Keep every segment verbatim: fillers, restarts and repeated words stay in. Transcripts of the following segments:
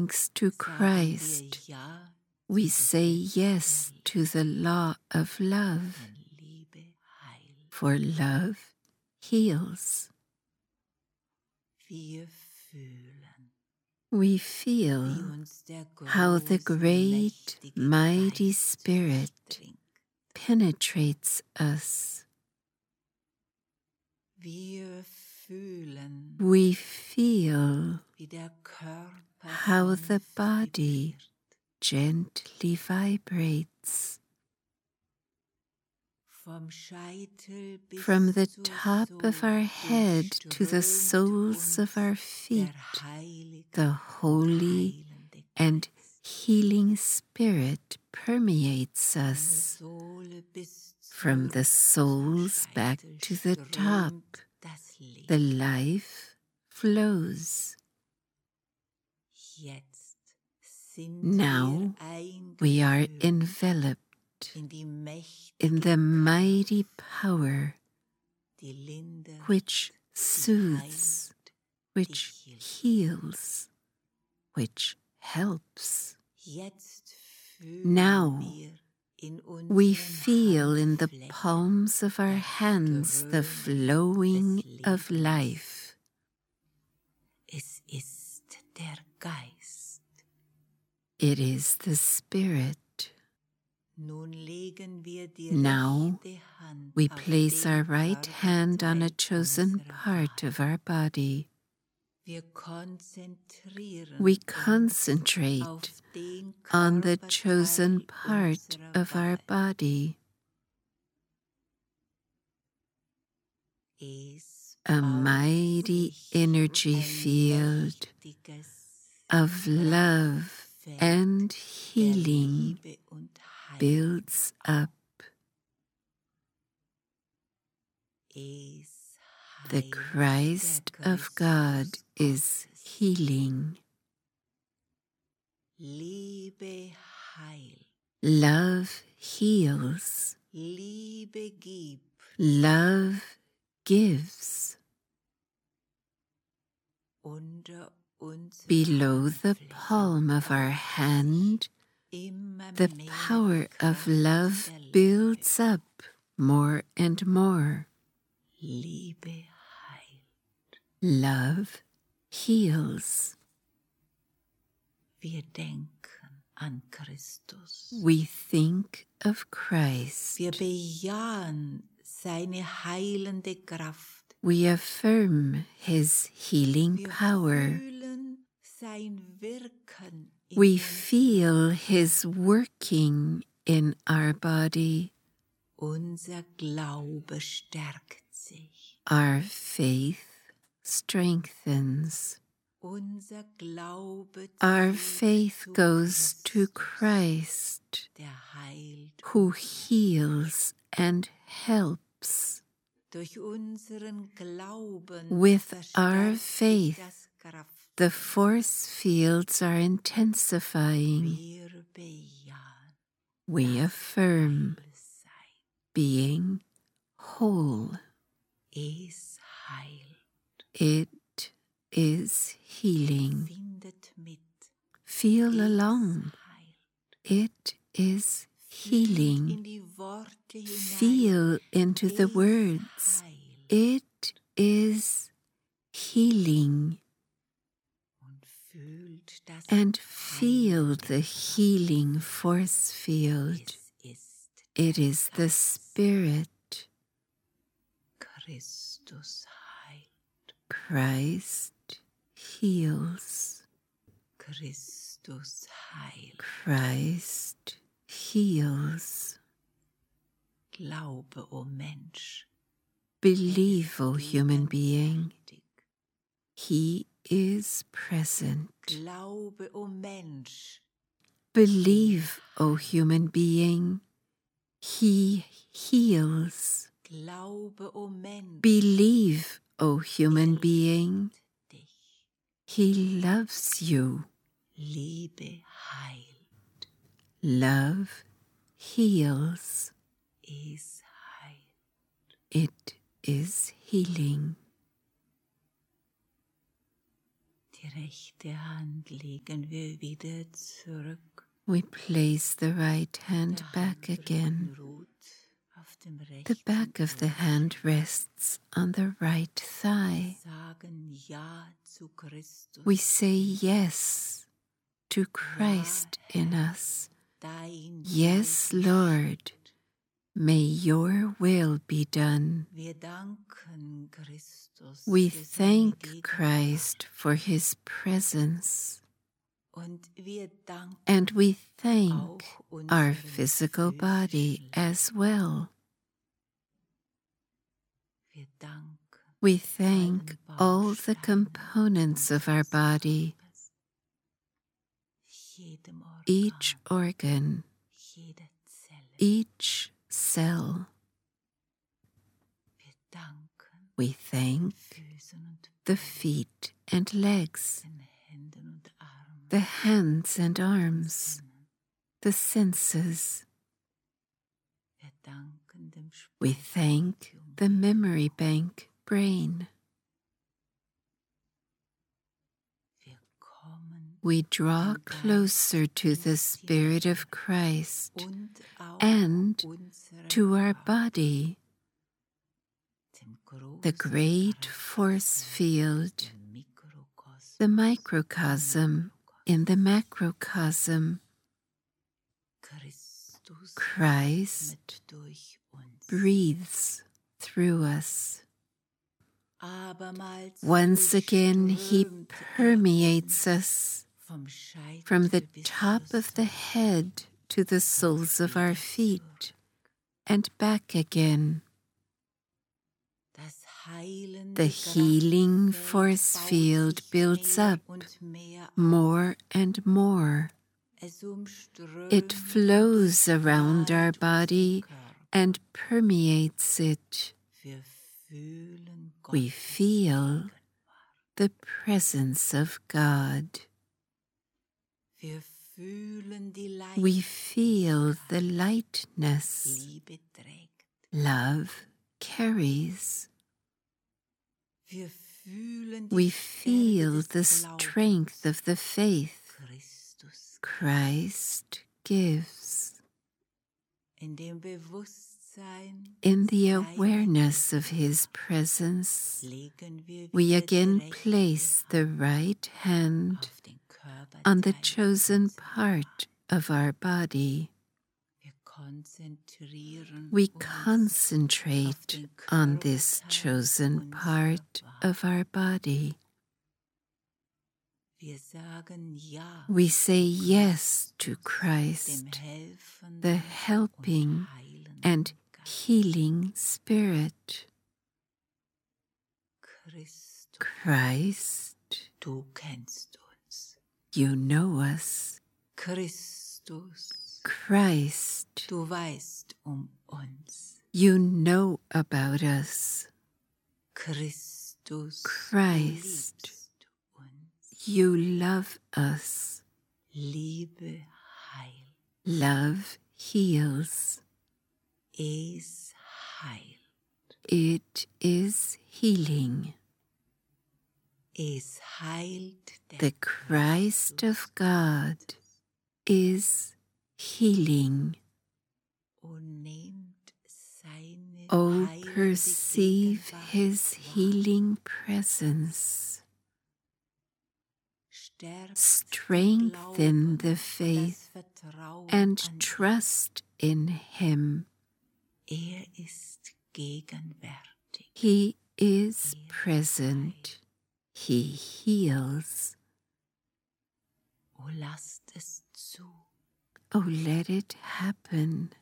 thanks to Christ, we say yes to the law of love, for love heals. We feel how the great, mighty Spirit penetrates us. We feel how the body gently vibrates. From the top of our head to the soles of our feet, the Holy and healing Spirit permeates us. From the soles back to the top, the life flows. Now we are enveloped in the mighty power which soothes, which heals, which helps. Now we feel in the palms of our hands the flowing of life. It is the Spirit. Now we place our right hand on a chosen part of our body. We concentrate on the chosen part of our body. A mighty energy field of love and healing builds up. The Christ of God is healing. Love heals. Love gives. Below the palm of our hand, the power of love builds up more and more. Love heals. We think of Christ. We affirm His healing power. We feel His working in our body. Our faith strengthens. Our faith goes to Christ, who heals and helps. With our faith, the force fields are intensifying. We affirm being whole. It is healing. Feel along. It is healing. Feel into the words. It is healing. And feel the healing force field. It is the Spirit. Christ heals. Christ heals. Believe, O human being, He is present. Believe, O human being, He heals. Believe, O human being, He loves you. Love heals. It is healing. Die rechte Hand legen wir wieder zurück. We place the right hand back again. The back of the hand rests on the right thigh. We say yes to Christ in us. Yes, Lord, may your will be done. We thank Christ for his presence. And we thank our physical body as well. We thank all the components of our body, each organ, each cell. We thank the feet and legs, the hands and arms, the senses. We thank the memory bank brain. We draw closer to the Spirit of Christ and to our body, the great force field, the microcosm in the macrocosm. Christ breathes through us. Once again, he permeates us from the top of the head to the soles of our feet and back again. The healing force field builds up more and more. It flows around our body and permeates it. We feel the presence of God. We feel the lightness love carries. We feel the strength of the faith Christ gives. In the awareness of his presence, we again place the right hand on the chosen part of our body. We concentrate on this chosen part of our body. We say yes to Christ, the helping and healing Spirit. Christ, you know us. Christ, du weißt um uns. You know about us. Christus, Christ, you love us. Liebe heilt. Love heals. Es heilt. It is healing. Es heilt. The Christ of God is healing. Oh, perceive his healing presence. Strengthen the faith and trust in him. He is present. He heals. Oh, let it happen.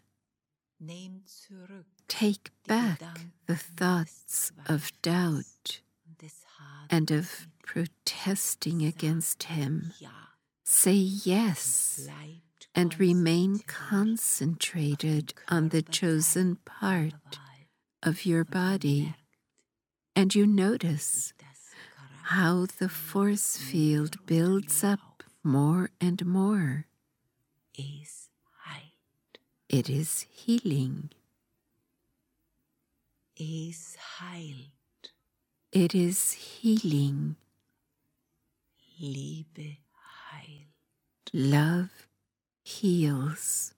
Take back the thoughts of doubt and of protesting against him. Say yes and remain concentrated on the chosen part of your body. And you notice how the force field builds up more and more. It is healing. Es heilt. It is healing. Liebe heilt. Love heals.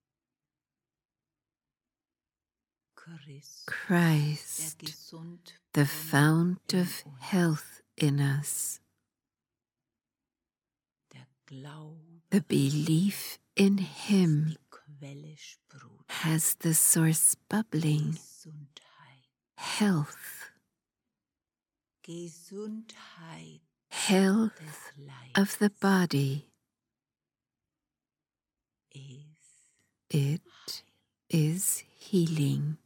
Christ, the fount of health in us. The belief in Him has the source bubbling. Health. Health of the body. It is healing.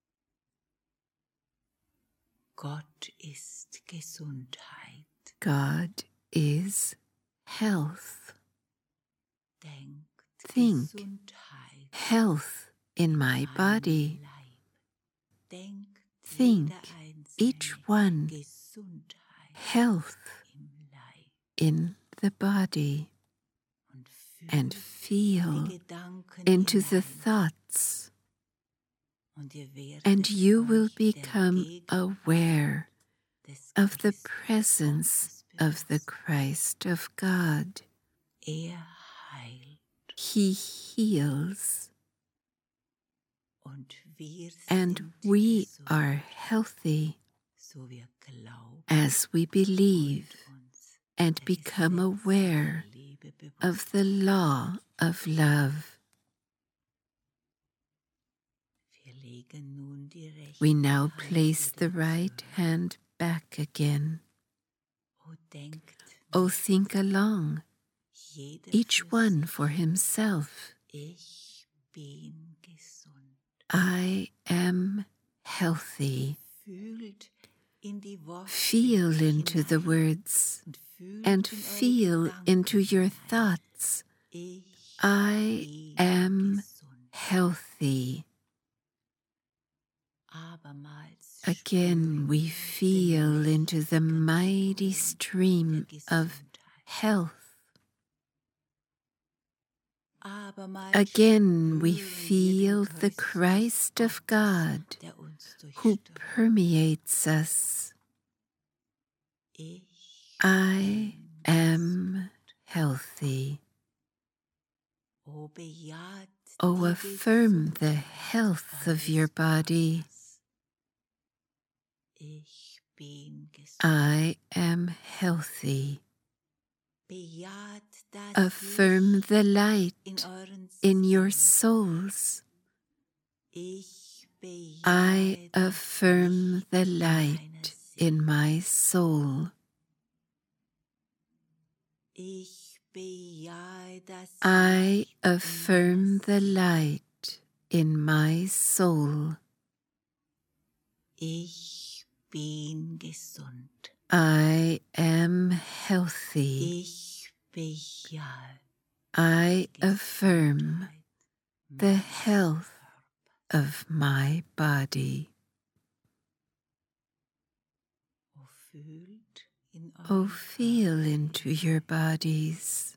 Gott ist Gesundheit. God is health. Denkt Think Gesundheit health in my body. Denkt Think jeder each einzelne one Gesundheit health im Leib in the body, und fühlt and feel die Gedanken into the hinein. thoughts, Und ihr werdet and you will euch der become Gegenwart aware des of the Christus presence Gottes of the bewusst. Christ of God. Er heilt He heals, und wir and sind we gesund, are healthy so wir glauben as we believe und uns and der become Gesetze aware der Liebe bewusst of the law of love. Wir legen nun die rechte We now Hand place the wieder right zurück. hand back again. O denkt Oh, mit, think along, jeder each für one sich. for himself. Ich bin gesund. I am healthy. Fühlt in die Worte Feel into the hinein words und fühlt and in eure feel Gedanken into your hinein. thoughts. Ich I bin am gesund. healthy. Abermals Again, we spüren feel den into the mächtigen mighty Strom stream der of Gesundheit. health. Abermals Again, we spüren wir feel den the Christus Christ of Gottes, God der uns who durchströmt. permeates us. Ich I bin am healthy. O bejaht Oh, die affirm the Gesundheit health of your eures body. Körpers. Ich bin gesund. I am healthy. Bejaht das Affirm Licht the light in euren in your Seelen. souls. Ich I bejahe das affirm Licht the in meiner light in Seele. my soul. Ich bejahe das I Licht in affirm meiner the Seele. light in my soul. Ich bin gesund. I am healthy. Ich bejahe I die affirm Gesundheit the meines health Körpers. of my body. O fühlt in Oh, euren feel Körper into hinein. your bodies.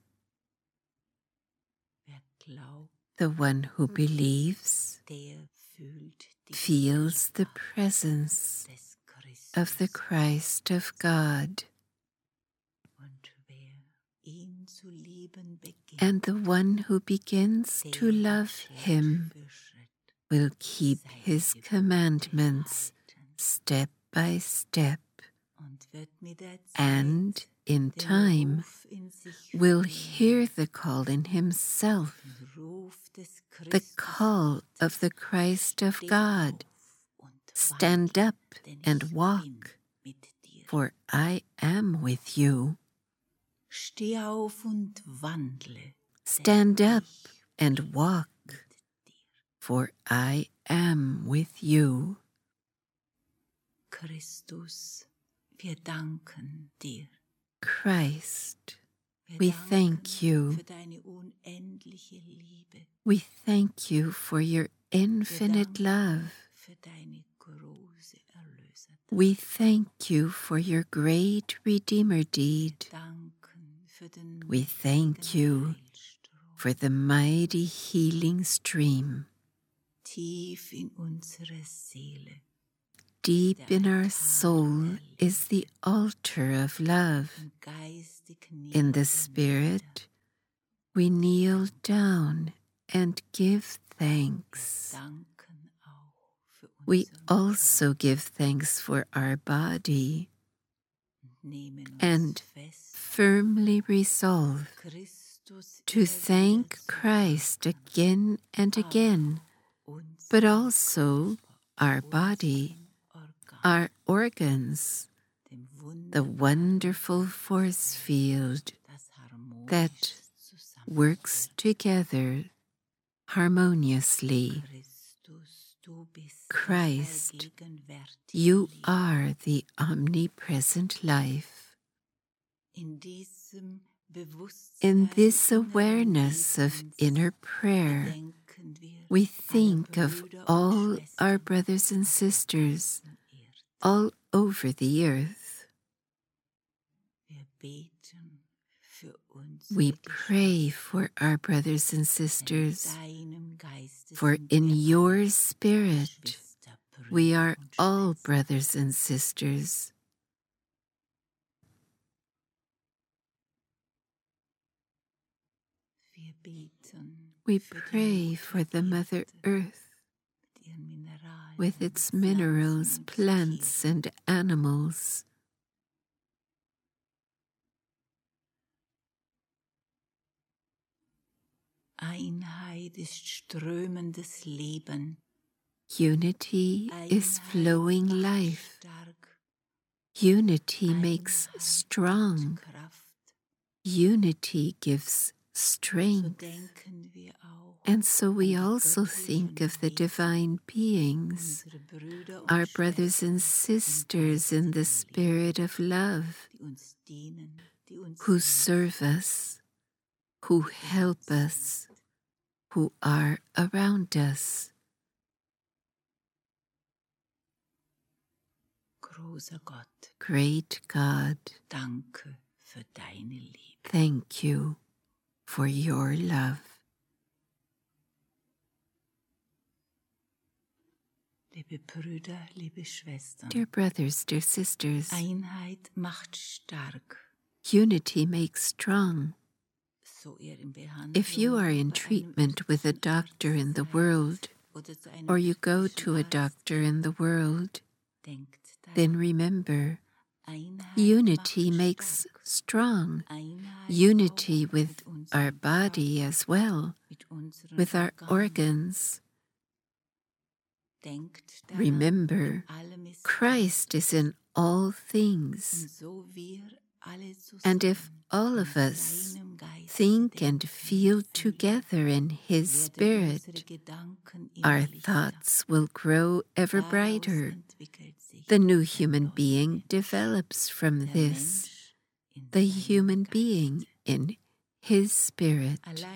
Wer glaubt, The one who believes der fühlt die feels the Gegenwart presence des of the Christus Christ of God, und wer ihn zu lieben beginnt, and the one who begins to der love Schritt Him für Schritt will keep seine His Gebote commandments halten step by step, und wird mit der and Zeit in den time Ruf in sich will fühlen, hear the call in himself, den Ruf des the Christus call Gottes. of the Christ of Steh God. auf und Stand wandle, up denn and ich bin walk, mit dir. for I am with you. Steh auf und wandle, Stand denn up ich and bin walk, mit dir. for I am with you. Christus, wir danken dir. Christ, Wir we danken thank you. für deine unendliche Liebe. We thank you for your Wir infinite danken love. für deine große Erlösertat. We thank you for your great Redeemer Wir deed. danken für den We thank mächtigen you Heilstrom for the mighty healing stream tief in unsere Seele. deep in our soul is the altar of love. In the Spirit, we kneel down and give thanks. We also give thanks for our body and firmly resolve to thank Christ again and again, but also our body, our organs, the wonderful force field that works together harmoniously. Christ, you are the omnipresent life. In this awareness of inner prayer, we think of all our brothers and sisters all over the earth. We pray for our brothers and sisters, for in your Spirit we are all brothers and sisters. We pray for the Mother Earth with its minerals, plants, and animals. Einheit ist strömendes Leben. Unity is flowing life. Unity makes strong. Unity gives strength. And so we also think of the divine beings, our brothers and sisters in the spirit of love, who serve us, who help us, who are around us. Great God, thank you for your love. Liebe Brüder, liebe Schwestern, dear brothers, dear sisters, Einheit macht stark. Unity makes strong. So ihr in Behandlung If you are in treatment with a doctor in the world, or you go to a doctor in the world, then remember, unity makes strong. Unity with our body as well, with our organs. Remember, Christ is in all things. And if all of us think and feel together in His Spirit, our thoughts will grow ever brighter. The new human being develops from this, the human being in His Spirit.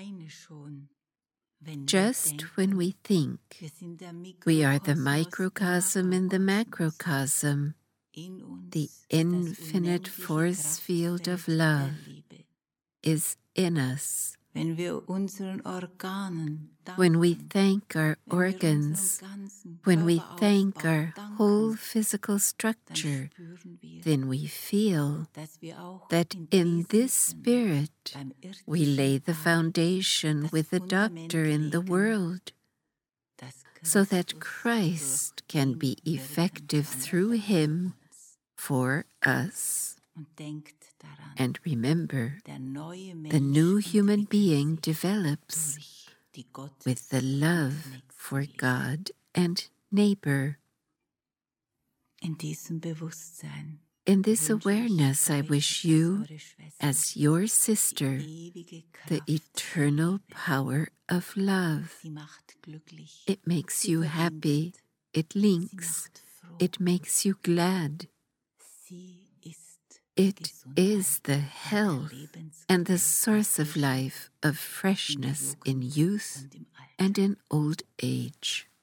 Just when we think we are the microcosm in the macrocosm, the infinite force field of love is in us. When we thank our organs, when we thank our whole physical structure, then we feel that in this spirit we lay the foundation with the doctor in the world, so that Christ can be effective through Him for us. And remember, the new human being develops with the love for God and neighbor. In this awareness, I wish you, as your sister, the eternal power of love. It makes you happy, it links, it makes you glad. It is the health and the source of life, of freshness in youth and in old age.